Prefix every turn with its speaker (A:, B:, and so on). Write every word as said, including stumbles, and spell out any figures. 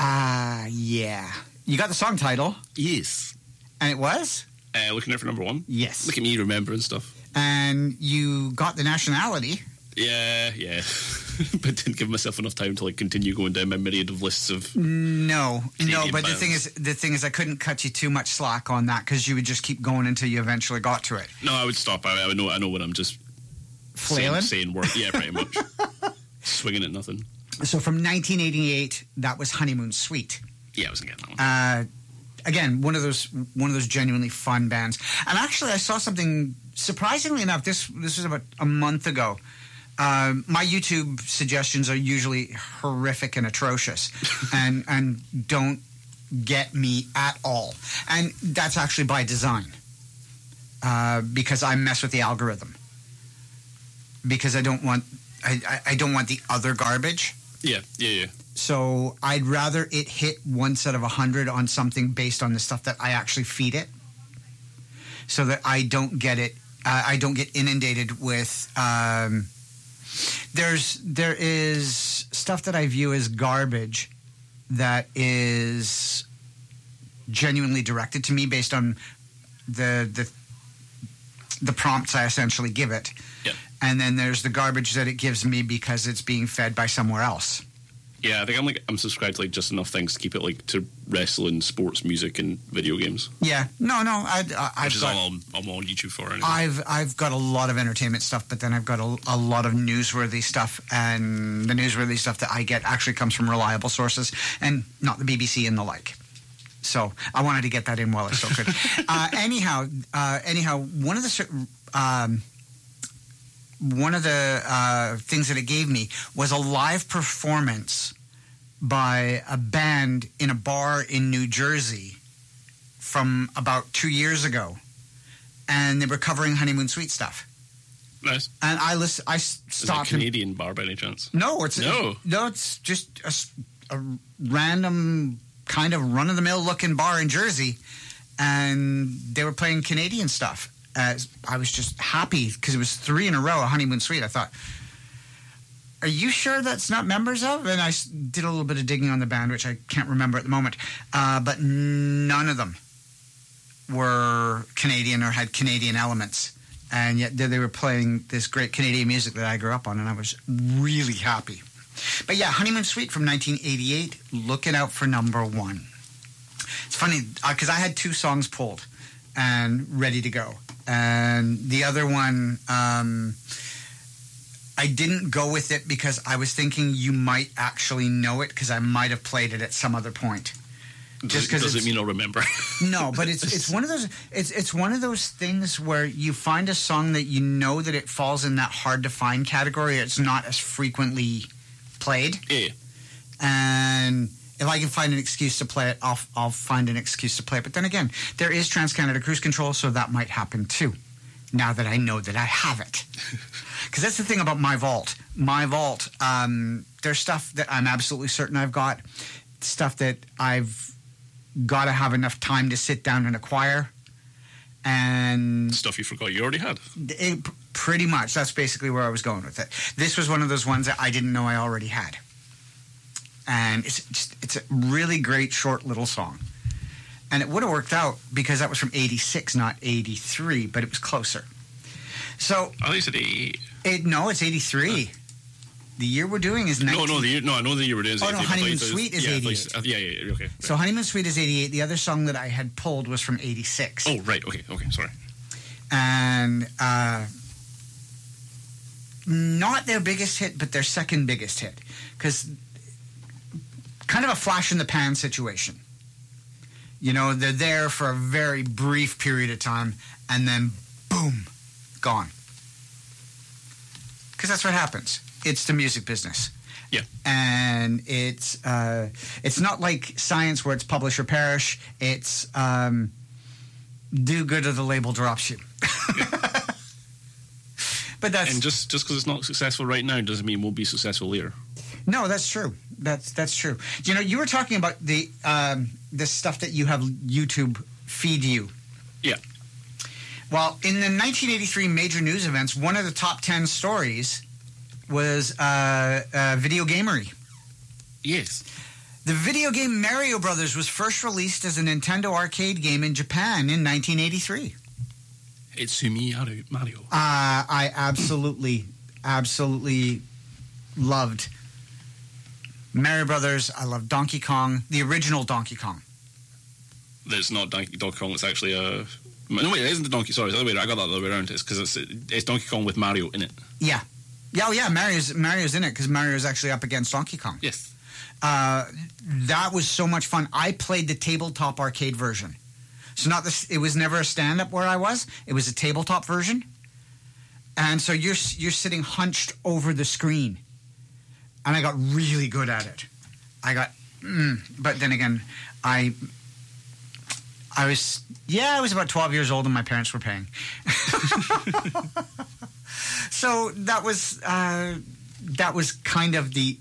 A: Ah, uh, yeah. You got the song title.
B: Yes.
A: And it was?
B: Uh, looking out for number one.
A: Yes.
B: Look at me remembering stuff.
A: And you got the nationality.
B: Yeah, yeah. But didn't give myself enough time to like continue going down my myriad of lists of
A: No,
B: Canadian
A: no, but
B: bands.
A: the thing is the thing is I couldn't cut you too much slack on that because you would just keep going until you eventually got to it.
B: No, I would stop. I, I would know I know when I'm just
A: Flailing?
B: saying, saying words. Yeah, pretty much. Swinging at nothing.
A: So from nineteen eighty-eight, that was Honeymoon Suite.
B: Yeah, I wasn't getting that one.
A: Uh, again, one of those one of those genuinely fun bands. And actually, I saw something surprisingly enough. This this was about a month ago. Um, my YouTube suggestions are usually horrific and atrocious, and and don't get me at all. And that's actually by design, uh, because I mess with the algorithm. Because I don't want I, I, I don't want the other garbage.
B: Yeah, yeah, yeah.
A: So I'd rather it hit one set of a hundred on something based on the stuff that I actually feed it, so that I don't get it. Uh, I don't get inundated with. Um, there's there is stuff that I view as garbage that is genuinely directed to me based on the the the prompts I essentially give it.
B: Yeah.
A: And then there's the garbage that it gives me because it's being fed by somewhere else.
B: Yeah, I think I'm like I'm subscribed to like just enough things to keep it like to wrestling, sports, music, and video games.
A: Yeah, no, no, I, I, I've
B: Which is
A: got,
B: all I'm, I'm on YouTube for. Anyway.
A: I've I've got a lot of entertainment stuff, but then I've got a, a lot of newsworthy stuff, and the newsworthy stuff that I get actually comes from reliable sources, and not the B B C and the like. So I wanted to get that in while I still could. uh, anyhow, uh, anyhow, one of the um, one of the uh, things that it gave me was a live performance by a band in a bar in New Jersey from about two years ago, and they were covering Honeymoon Suite stuff.
B: Nice.
A: And I listen. I
B: Is it a
A: stopped.
B: Canadian and, bar by any chance?
A: No, it's
B: no,
A: no, it's just a, a random kind of run-of-the-mill looking bar in Jersey, and they were playing Canadian stuff. Uh, I was just happy because it was three in a row, a Honeymoon Suite. I thought, are you sure that's not members of? And I did a little bit of digging on the band, which I can't remember at the moment, uh, but none of them were Canadian or had Canadian elements. And yet they were playing this great Canadian music that I grew up on, and I was really happy. But yeah, Honeymoon Suite from nineteen eighty-eight, looking out for number one. It's funny, because uh, I had two songs pulled and ready to go. And the other one, um, I didn't go with it because I was thinking you might actually know it, because I might have played it at some other point.
B: Just because doesn't mean I'll remember.
A: No, but it's it's one of those it's it's one of those things where you find a song that you know that it falls in that hard to find category. It's not as frequently played.
B: Yeah.
A: And if I can find an excuse to play it, I'll I'll find an excuse to play it. But then again, there is Trans-Canada Cruise Control, so that might happen too. Now that I know that I have it. Because that's the thing about My Vault. My Vault, um, there's stuff that I'm absolutely certain I've got, stuff that I've got to have enough time to sit down and acquire, and
B: stuff you forgot you already had.
A: It, pretty much. That's basically where I was going with it. This was one of those ones that I didn't know I already had, and it's just it's a really great short little song. And it would have worked out because that was from eighty-six, not eighty-three, but it was closer. So
B: I think it's eighty-eight.
A: It, no, it's eighty-three. Uh, the year we're doing is nineteen.
B: No, no, the year, no, I know the year we're doing is
A: oh, no, Honeymoon
B: was,
A: Suite is
B: yeah,
A: eighty-eight.
B: Uh, yeah, yeah, yeah, okay. Right.
A: So Honeymoon Suite is eighty-eight. The other song that I had pulled was from eighty-six.
B: Oh, right, okay, okay, sorry.
A: And uh, not their biggest hit, but their second biggest hit. Because kind of a flash-in-the-pan situation. You know, they're there for a very brief period of time, and then, boom, gone. Because that's what happens. It's the music business.
B: Yeah.
A: And it's uh, it's not like science where it's publish or perish. It's um, do good or the label drops you.
B: Yeah.
A: But that's...
B: And just just because it's not successful right now doesn't mean it won't be successful later.
A: No, that's true. That's that's true. You know, you were talking about the um, the stuff that you have YouTube feed you.
B: Yeah.
A: Well, in the nineteen eighty-three major news events, one of the top ten stories was uh, uh, Video Gamery.
B: Yes.
A: The video game Mario Brothers was first released as a Nintendo arcade game in Japan in nineteen eighty-three.
B: It's me, Mario.
A: Uh, I absolutely, absolutely loved Mario Brothers. I love Donkey Kong, the original Donkey Kong.
B: There's not Donkey, Donkey Kong. It's actually a no. Wait, it isn't the Donkey. Sorry, it's the other way around. I got that the other way around. It's because it's it's Donkey Kong with Mario in it.
A: Yeah, yeah, oh yeah. Mario's Mario's in it because Mario's actually up against Donkey Kong.
B: Yes,
A: uh, that was so much fun. I played the tabletop arcade version, so not this. It was never a stand up where I was. It was a tabletop version, and so you're you're sitting hunched over the screen, and I got really good at it. I got, mm, but then again, I. I was, yeah, I was about twelve years old and my parents were paying. So that was, uh, that was kind of the